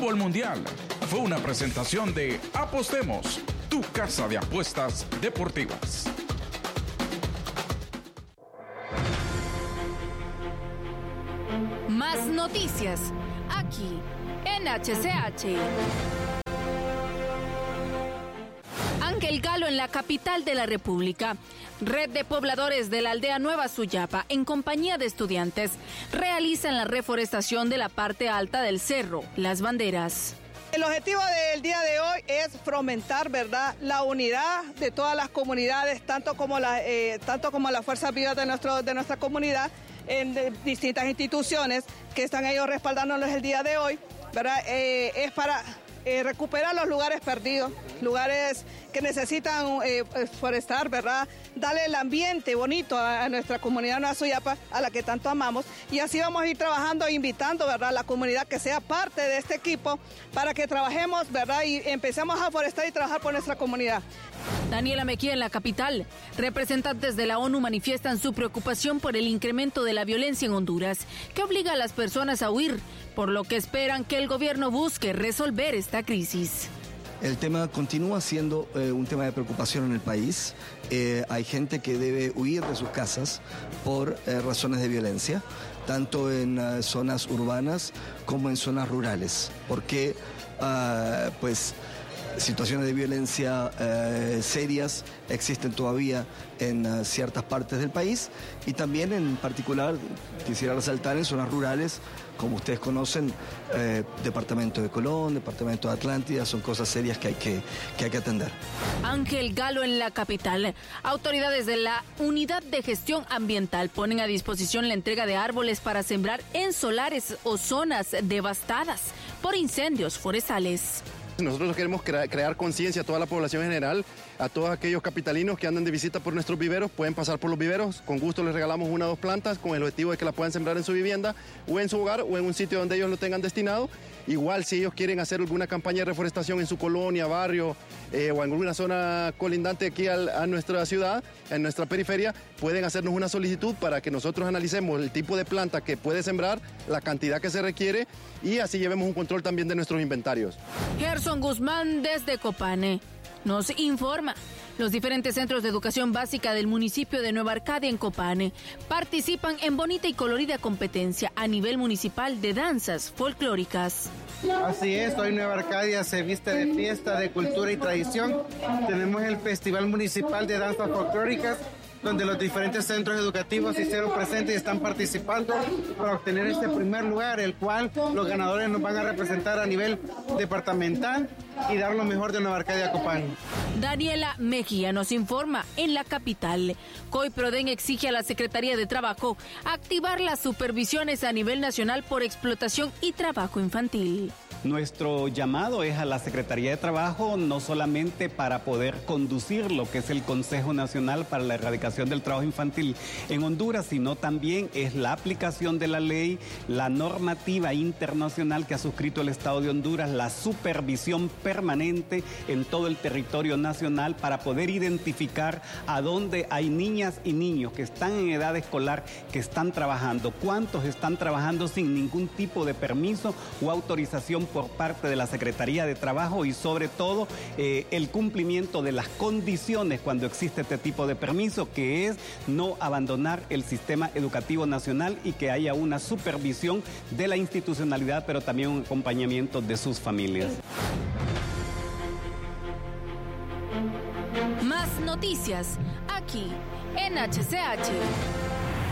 Fútbol Mundial fue una presentación de Apostemos, tu casa de apuestas deportivas. Más noticias, aquí en HCH. Ángel Galo en la capital de la República. Red de pobladores de la aldea Nueva Suyapa, en compañía de estudiantes, realizan la reforestación de la parte alta del cerro, Las Banderas. El objetivo del día de hoy es fomentar, ¿verdad?, la unidad de todas las comunidades, tanto como las fuerzas vivas de nuestra comunidad, en distintas instituciones que están ellos respaldándonos el día de hoy, ¿verdad? Es para recuperar los lugares perdidos, lugares que necesitan forestar, ¿verdad? Darle el ambiente bonito a nuestra comunidad Nueva Suyapa, a la que tanto amamos, y así vamos a ir trabajando e invitando, ¿verdad?, a la comunidad que sea parte de este equipo para que trabajemos, ¿verdad?, y empecemos a forestar y trabajar por nuestra comunidad. Daniela Mejía en la capital. Representantes de la ONU manifiestan su preocupación por el incremento de la violencia en Honduras, que obliga a las personas a huir, por lo que esperan que el gobierno busque resolver esta crisis. El tema continúa siendo un tema de preocupación en el país. Hay gente que debe huir de sus casas por razones de violencia, tanto en zonas urbanas como en zonas rurales, porque situaciones de violencia serias existen todavía en ciertas partes del país, y también en particular quisiera resaltar en zonas rurales, como ustedes conocen, departamento de Colón, departamento de Atlántida, son cosas serias que hay que atender. Ángel Galo en la capital. Autoridades de la Unidad de Gestión Ambiental ponen a disposición la entrega de árboles para sembrar en solares o zonas devastadas por incendios forestales. Nosotros queremos crear conciencia a toda la población en general, a todos aquellos capitalinos que andan de visita por nuestros viveros, pueden pasar por los viveros, con gusto les regalamos 1 o 2 plantas con el objetivo de que la puedan sembrar en su vivienda o en su hogar o en un sitio donde ellos lo tengan destinado. Igual si ellos quieren hacer alguna campaña de reforestación en su colonia, barrio o en alguna zona colindante aquí a nuestra ciudad, en nuestra periferia, pueden hacernos una solicitud para que nosotros analicemos el tipo de planta que puede sembrar, la cantidad que se requiere y así llevemos un control también de nuestros inventarios. Gerson Guzmán desde Copane nos informa. Los diferentes centros de educación básica del municipio de Nueva Arcadia en Copane participan en bonita y colorida competencia a nivel municipal de danzas folclóricas. Así es, hoy Nueva Arcadia se viste de fiesta, de cultura y tradición. Tenemos el Festival Municipal de Danzas Folclóricas, donde los diferentes centros educativos se hicieron presentes y están participando para obtener este primer lugar, el cual los ganadores nos van a representar a nivel departamental y dar lo mejor de Nueva Arcadia Copán. Daniela Mejía nos informa en la capital. COIPRODEN exige a la Secretaría de Trabajo activar las supervisiones a nivel nacional por explotación y trabajo infantil. Nuestro llamado es a la Secretaría de Trabajo no solamente para poder conducir lo que es el Consejo Nacional para la Erradicación del Trabajo Infantil en Honduras, sino también es la aplicación de la ley, la normativa internacional que ha suscrito el Estado de Honduras, la supervisión permanente en todo el territorio nacional para poder identificar a dónde hay niñas y niños que están en edad escolar, que están trabajando, cuántos están trabajando sin ningún tipo de permiso o autorización por parte de la Secretaría de Trabajo y sobre todo el cumplimiento de las condiciones cuando existe este tipo de permiso, que es no abandonar el sistema educativo nacional y que haya una supervisión de la institucionalidad, pero también un acompañamiento de sus familias. Más noticias aquí en HCH.